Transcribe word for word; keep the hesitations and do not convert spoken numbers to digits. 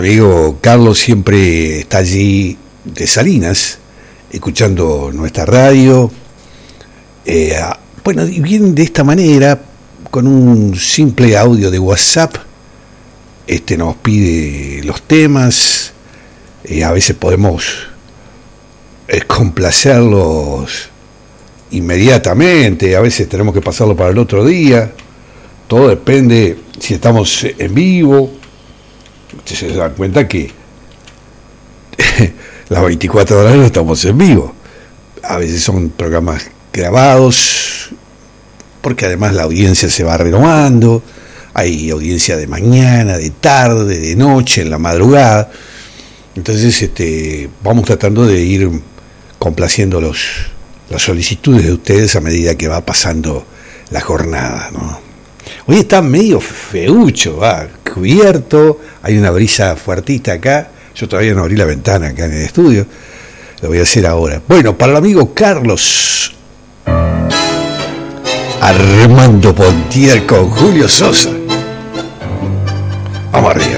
amigo Carlos siempre está allí de Salinas, escuchando nuestra radio. Eh, bueno, y bien de esta manera, con un simple audio de WhatsApp, este nos pide los temas. Eh, a veces podemos eh, complacerlos inmediatamente, a veces tenemos que pasarlo para el otro día. Todo depende si estamos en vivo. Usted se da cuenta que las veinticuatro horas no estamos en vivo. A veces son programas grabados, porque además la audiencia se va renovando. Hay audiencia de mañana, de tarde, de noche, en la madrugada. Entonces este, vamos tratando de ir complaciendo los, las solicitudes de ustedes a medida que va pasando la jornada, ¿no? Hoy está medio feucho, va cubierto, hay una brisa fuertita acá. Yo todavía no abrí la ventana acá en el estudio, lo voy a hacer ahora. Bueno, para el amigo Carlos, Armando Pontier con Julio Sosa. Vamos arriba.